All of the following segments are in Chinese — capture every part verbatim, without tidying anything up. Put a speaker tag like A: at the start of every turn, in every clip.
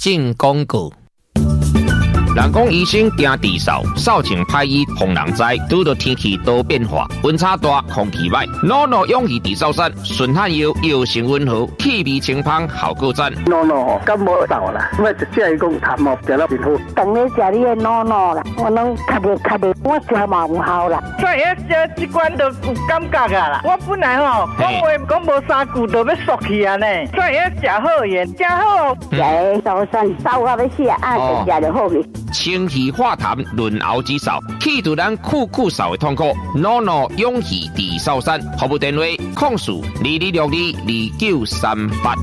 A: 进广告。人讲医生惊治扫，扫清歹医防人灾。拄到天气多变化，温差大，空气歹。诺诺勇气治扫山，顺汗药药性温和，气味清芳，效果赞。
B: 诺诺感冒扫啦，我直接讲痰毛食了真好。
C: 当你食你的诺诺啦，我拢较袂较袂，我食嘛有效啦。
D: 所以这这款都有感觉啊啦。我本来吼讲话讲无三句就要缩去啊呢，所以食好盐，食好。
C: 食的扫山扫到要死啊，就食就好去。
A: 清气化痰，润喉止扫，去除咱酷酷扫的痛苦。诺诺勇气治扫山，服务电话：控诉二二六二二九三八。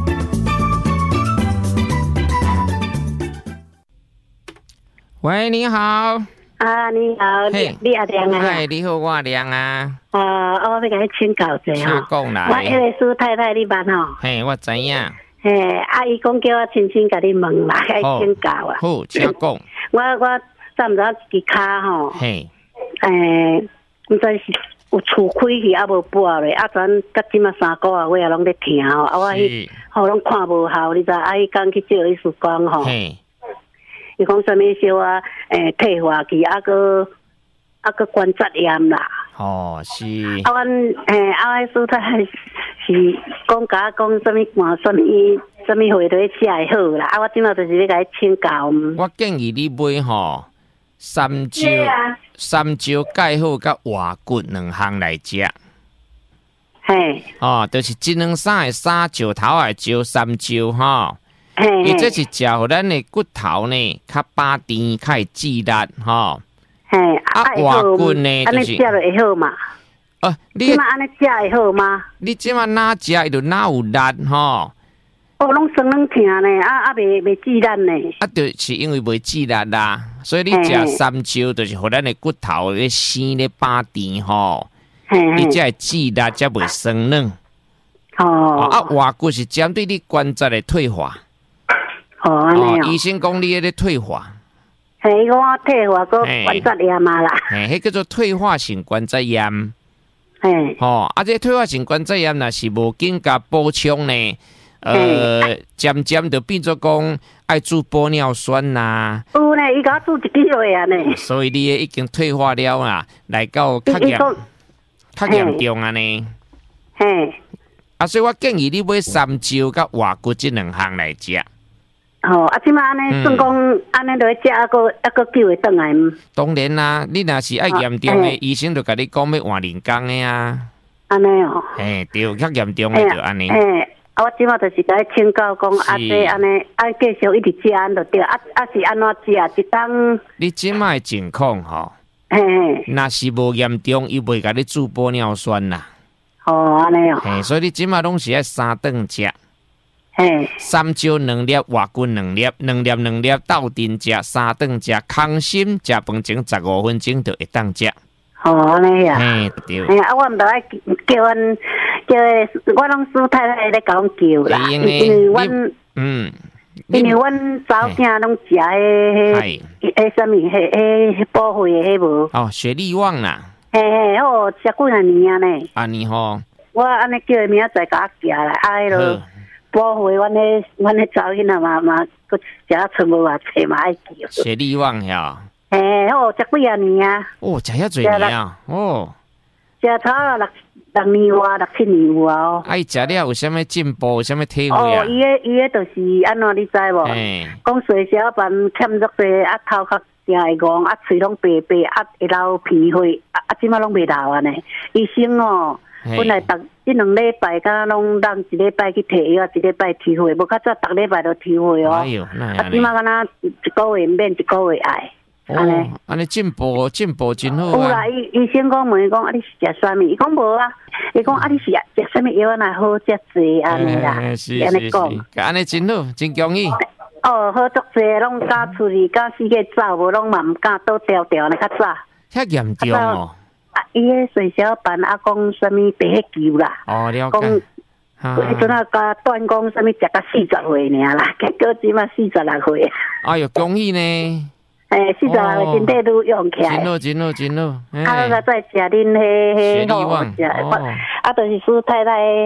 A: 喂，你好。
C: 啊，你好，你你阿亮啊？
A: 嗨，你好，我阿亮啊。
C: 啊，我要甲你请教一下吼。
A: 请讲来。
C: 我迄个苏太太你捌吼？
A: 嘿，我知影。
C: 嘿，阿姨讲叫我亲亲甲你问啦，甲你请教啊。
A: 好，请讲。
C: 我我早毋知一支骹吼，
A: 嘿，
C: 诶，毋知是有厝开去啊无拨咧，啊转甲即马三个月我也拢咧听吼，啊我迄吼拢看无效，你知？啊伊讲去照意思讲吼，伊讲啥物小啊，诶退化去，啊个啊个关节炎啦。
A: 哦，是。
C: 啊阮诶啊阮苏太太是讲甲讲啥物看啥物啥物货都食会好啦，啊我即马就是要甲你请教。
A: 我建议你买吼。三椒，三椒盖好甲活骨两项来食。
C: 嘿，
A: 哦，就是这两三个三椒头的椒三椒吼。嘿，伊这是食互咱的骨头呢，较把甜，较会止力吼。
C: 嘿，
A: 啊，活骨呢就是。安尼
C: 食就会好嘛？
A: 哦，你
C: 即马安尼食会好吗？
A: 你即马哪食伊就哪有力吼。
C: 哦，拢酸拢疼呢，啊啊，袂袂止力呢。啊，
A: 就是因为袂止力啦，所以你食三椒，就是互咱的骨头咧生咧把甜吼，你才会止力，才袂酸软。哦，啊，活骨是针对你关节的退化。
C: 哦，安尼哦。
A: 医生讲你迄个退化。
C: 嘿，我退化个关节炎嘛啦。
A: 嘿，迄叫做退化性关节炎。
C: 嘿。
A: 哦，啊，这退化性关节炎若是无紧甲补充呢。呃，渐渐就变做讲爱注玻尿酸呐。
C: 有呢，伊甲注一支落啊呢。
A: 所以你已经退化了啊，来到较严较严重啊呢。
C: 嘿。
A: 啊，所以我建议你买三椒甲活骨这两项来食。
C: 哦，啊，即马安尼算讲安尼落食，啊个啊个救会转来。
A: 当然啦，你若是爱严重的，医生就甲你讲要换人工的啊。安
C: 尼哦。
A: 嘿，对，较严重的就安尼。
C: 啊，我即马就是甲伊请教讲，啊，这安尼，啊，继续一直食安就对，啊，啊是安怎食？一当
A: 你即马的情况吼，
C: 嘿，
A: 若是无严重，伊袂甲你注玻尿酸啦。
C: 哦，安尼哦。
A: 嘿，所以你即马拢是爱三顿食。
C: 嘿，
A: 三椒两粒，活骨两粒，两粒两粒斗阵食，三顿食，空心食饭前十五分钟就会当食。
C: 哦，安尼啊。
A: 嘿，对。
C: 哎呀，啊，我毋得爱叫阮。叫我拢苏太太咧甲阮叫啦，因为阮嗯，因为阮早囝拢食迄迄迄啥物，迄迄保血迄无。
A: 哦，雪利旺啦。
C: 嘿嘿，哦，食几啊年啊呢？
A: 安尼吼。
C: 我安尼叫伊明仔载甲我寄来，啊，迄落保血，阮迄阮迄早囝仔嘛嘛，佮食啊剩无偌济嘛爱叫。
A: 雪利旺呀。
C: 嘿，哦，食几啊年啊？
A: 哦，食遐侪年啊，哦。
C: 食头六。六年外、六七年有啊！
A: 啊，伊食了有啥物进步？有啥物体会啊？
C: 哦，伊个伊个就是安怎你知无？讲水小板欠足济，啊头壳真会戆，啊喙拢白白，啊会流皮血，啊啊即马拢袂流啊呢。医生哦，本来逐即两礼拜敢拢让一礼拜去摕药，一礼拜抽血，无较早逐礼拜都抽血哦。哎呦，啊即马敢若一个月免，一个月爱。
A: 安尼，安尼进步进步真好啊！
C: 有啦，医医生讲问伊讲，啊你是食啥物？伊讲无啊，伊讲啊你是食啥物药来好食济安尼啦，安尼讲，
A: 安尼真好，真恭喜。
C: 哦，好足济，拢敢出去，敢四界走，无拢嘛毋敢倒调调呢，较早。
A: 遐严重哦！
C: 啊，伊个水小板啊，讲啥物白血球啦？
A: 哦，了解。
C: 迄阵啊，甲断讲啥物食到四十岁尔啦，结果即马四十六岁。
A: 哎哟，恭喜呢！
C: 诶，四十六个身体都用起来，
A: 真好，真好，真好。
C: 啊，再再食恁迄迄好食，啊，就是苏太太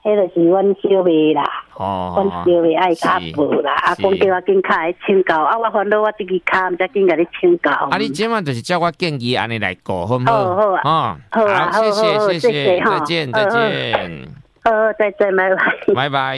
C: 迄就是阮小妹啦，
A: 哦，
C: 阮小妹爱卡布啦，啊，讲叫我紧卡来请教，啊，我烦恼我自己卡，毋则紧甲你请教。
A: 啊，你即晚就是叫我建议安尼来过，好唔好？
C: 好好啊，
A: 哦，
C: 好啊，
A: 谢谢谢谢，
C: 再
A: 见再见，
C: 好，再见，拜拜，
A: 拜拜。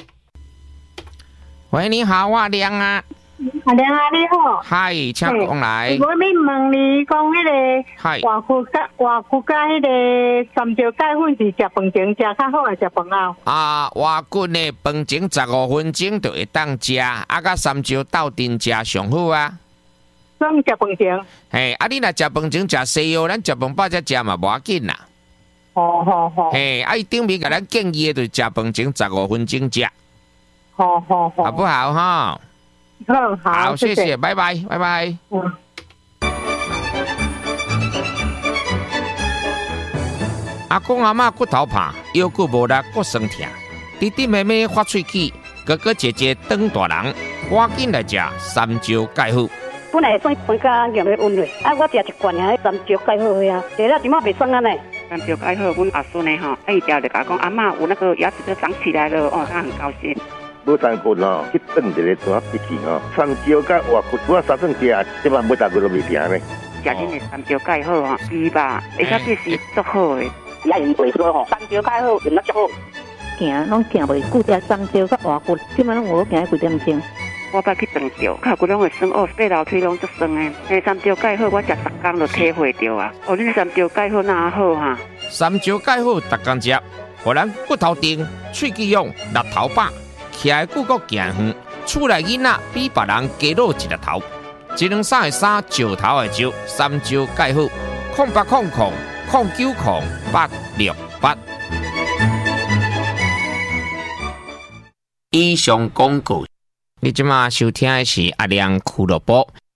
A: 喂，你好，我亮啊。
E: 阿亮啊，你好。
A: 嗨，请讲来。
E: 我咪问你讲，迄个外骨甲外骨甲迄个三椒钙粉是食饭前食较好，还是食饭后？
A: 啊，外骨呢，饭前十五分钟就会当食，啊，甲三椒斗阵食上好啊。
E: 咱食饭前。
A: 嘿，啊，你若食饭前食西药，咱食饭饱才食嘛，无要紧啦。
E: 好好好。
A: 嘿，啊，伊顶面甲咱建议的，就是食饭前十五分钟食。
E: 好好好。
A: 好不好哈？
E: 好好，
A: 好，谢谢，拜拜，拜拜。嗯。阿公阿嬷骨头怕，腰骨无力，骨酸痛。弟弟妹妹发喙齿，哥哥姐姐长大人，赶紧来食三椒钙粉。
C: 本来算酸甲咸的温热，啊，我食一罐啊，三椒钙粉呀，食了怎么袂酸啊呢？
F: 三椒钙粉，阮阿孙呢吼，啊伊条就甲讲阿嬷有那个牙齿都长起来了，哦，他很高兴。
G: 无三骨吼，去炖一个大笔去吼，三椒甲外骨，我三顿食，即摆每大骨都袂停呢。
F: 食恁的三椒钙好吼，伊吧，而且这是足好的。
C: 也用袂说吼，三椒钙好用得足好。
E: 行，拢行袂久，食三椒甲外骨，即摆拢有行几点钟。
F: 我捌去长着，脚骨拢会酸哦，爬楼梯拢足酸的。诶，三椒钙好，我食十工就体会着啊。哦，恁三椒钙好哪好哈？
A: 三椒钙好，逐工食，互咱骨头硬，喙齿勇，力头饱。起来骨骼行远，厝内囡仔比别人加露一个头。一两三的三，石头的石，三椒钙好，空八空空空九空八六八。以上广告，你即马收听的是阿亮俱乐部。